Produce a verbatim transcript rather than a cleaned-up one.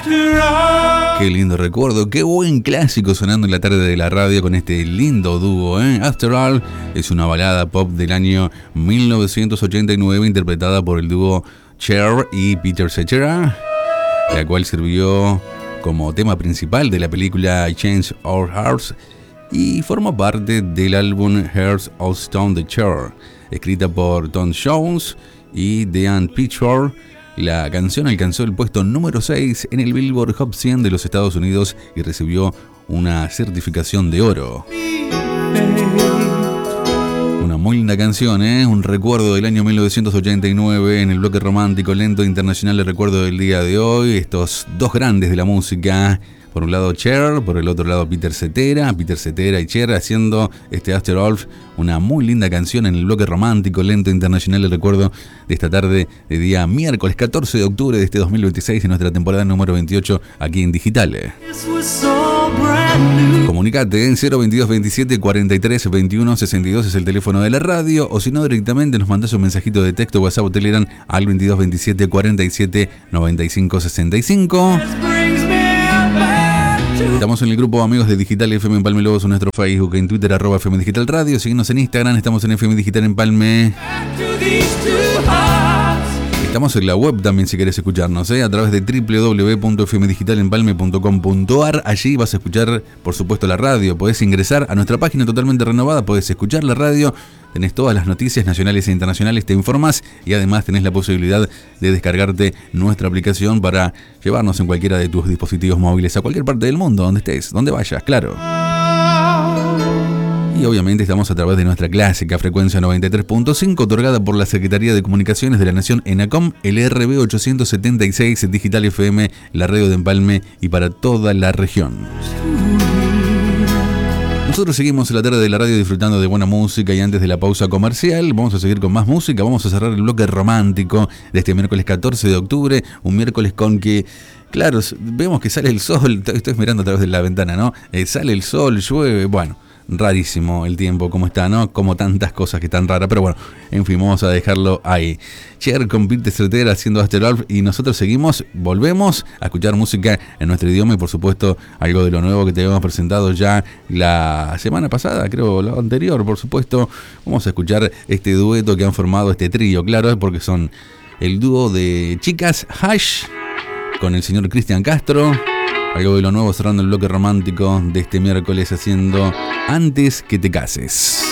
Qué lindo recuerdo, qué buen clásico sonando en la tarde de la radio con este lindo dúo, ¿eh? After All es una balada pop del año mil novecientos ochenta y nueve interpretada por el dúo Cher y Peter Cetera, la cual sirvió como tema principal de la película Change Our Hearts y forma parte del álbum Hearts of Stone de Cher, escrita por Tom Jones y Dean Pitchford. La canción alcanzó el puesto número seis en el Billboard Hot cien de los Estados Unidos y recibió una certificación de oro. Una muy linda canción, ¿eh? Un recuerdo del año mil novecientos ochenta y nueve en el bloque romántico lento internacional de recuerdo del día de hoy. Estos dos grandes de la música. Por un lado Cher, por el otro lado Peter Cetera, Peter Cetera y Cher haciendo este After All, una muy linda canción en el bloque romántico lento internacional de recuerdo de esta tarde de día miércoles catorce de octubre de este dos mil veintiséis en nuestra temporada número veintiocho aquí en Digital. Comunicate en cero veintidós veintisiete cuarenta y tres veintiuno sesenta y dos es el teléfono de la radio, o si no directamente nos mandás un mensajito de texto, WhatsApp o Telegram al veintidós veintisiete cuarenta y siete noventa y cinco sesenta y cinco. Estamos en el grupo Amigos de Digital F M Empalme Lobos, en nuestro Facebook, en Twitter, arroba F M Digital Radio. Síguenos en Instagram, estamos en F M Digital Empalme. Estamos en la web también si querés escucharnos, ¿eh? A través de doble u doble u doble u punto f m digital empalme punto com punto a r. Allí vas a escuchar, por supuesto, la radio. Podés ingresar a nuestra página totalmente renovada, podés escuchar la radio. Tenés todas las noticias nacionales e internacionales, te informás y además tenés la posibilidad de descargarte nuestra aplicación para llevarnos en cualquiera de tus dispositivos móviles a cualquier parte del mundo, donde estés, donde vayas, claro. Y obviamente estamos a través de nuestra clásica frecuencia noventa y tres punto cinco, otorgada por la Secretaría de Comunicaciones de la Nación, ENACOM, el R B ochocientos setenta y seis, Digital F M, la radio de Empalme y para toda la región. Nosotros seguimos en la tarde de la radio disfrutando de buena música y antes de la pausa comercial vamos a seguir con más música. Vamos a cerrar el bloque romántico de este miércoles catorce de octubre, un miércoles con que, claro, vemos que sale el sol, estoy mirando a través de la ventana, ¿no? Eh, sale el sol, llueve, bueno, rarísimo el tiempo como está, ¿no? Como tantas cosas que están raras, pero bueno, en fin, vamos a dejarlo ahí. Cher con Peter Cetera haciendo After All y nosotros seguimos, volvemos a escuchar música en nuestro idioma y por supuesto algo de lo nuevo que te habíamos presentado ya la semana pasada, creo, lo anterior, por supuesto. Vamos a escuchar este dueto que han formado, este trío, claro, porque son el dúo de chicas Hash con el señor Cristian Castro. Algo de lo nuevo cerrando el bloque romántico de este miércoles haciendo Antes que te cases.